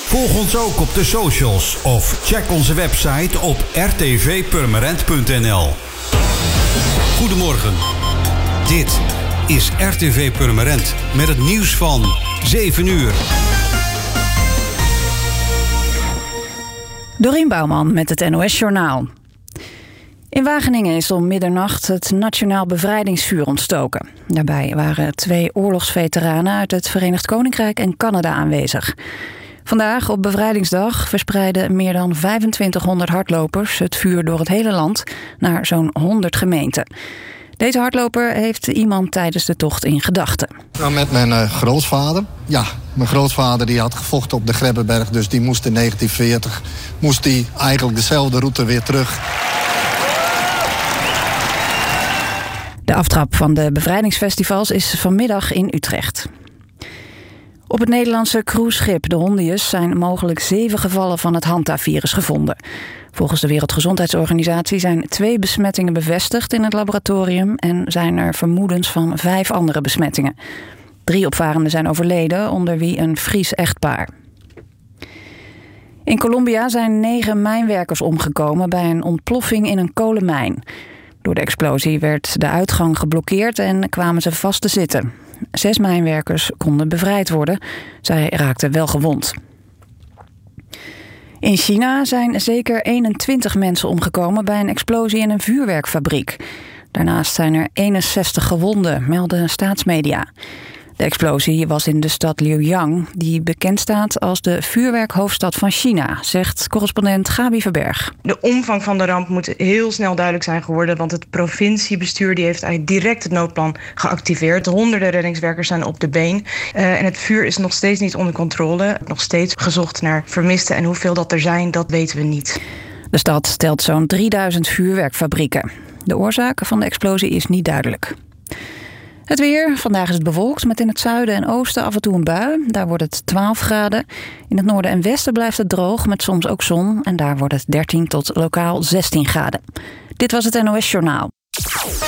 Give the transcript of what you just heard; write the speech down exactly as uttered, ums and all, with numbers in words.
Volg ons ook op de socials of check onze website op r t v purmerend punt n l. Goedemorgen. Dit is R T V Purmerend met het nieuws van zeven uur. Dorien Bouwman met het N O S-journaal. In Wageningen is om middernacht het Nationaal Bevrijdingsvuur ontstoken. Daarbij waren twee oorlogsveteranen uit het Verenigd Koninkrijk en Canada aanwezig. Vandaag, op Bevrijdingsdag, verspreidden meer dan vijfentwintighonderd hardlopers het vuur door het hele land naar zo'n honderd gemeenten. Deze hardloper heeft iemand tijdens de tocht in gedachten. Nou, met mijn uh, grootvader. Ja, mijn grootvader die had gevochten op de Grebbeberg, dus die moest in negentien veertig moest die eigenlijk dezelfde route weer terug. De aftrap van de bevrijdingsfestivals is vanmiddag in Utrecht. Op het Nederlandse cruiseschip de Hondius zijn mogelijk zeven gevallen van het Hanta-virus gevonden. Volgens de Wereldgezondheidsorganisatie zijn twee besmettingen bevestigd in het laboratorium en zijn er vermoedens van vijf andere besmettingen. Drie opvarenden zijn overleden, onder wie een Fries echtpaar. In Colombia zijn negen mijnwerkers omgekomen bij een ontploffing in een kolenmijn. Door de explosie werd de uitgang geblokkeerd en kwamen ze vast te zitten. Zes mijnwerkers konden bevrijd worden. Zij raakten wel gewond. In China zijn zeker eenentwintig mensen omgekomen bij een explosie in een vuurwerkfabriek. Daarnaast zijn er eenenzestig gewonden, melden staatsmedia. De explosie was in de stad Liuyang, die bekend staat als de vuurwerkhoofdstad van China, zegt correspondent Gabi Verberg. De omvang van de ramp moet heel snel duidelijk zijn geworden, want het provinciebestuur die heeft eigenlijk direct het noodplan geactiveerd. Honderden reddingswerkers zijn op de been uh, en het vuur is nog steeds niet onder controle. Nog steeds gezocht naar vermisten en hoeveel dat er zijn, dat weten we niet. De stad telt zo'n drieduizend vuurwerkfabrieken. De oorzaak van de explosie is niet duidelijk. Het weer. Vandaag is het bewolkt met in het zuiden en oosten af en toe een bui. Daar wordt het twaalf graden. In het noorden en westen blijft het droog met soms ook zon. En daar wordt het dertien tot lokaal zestien graden. Dit was het N O S-journaal.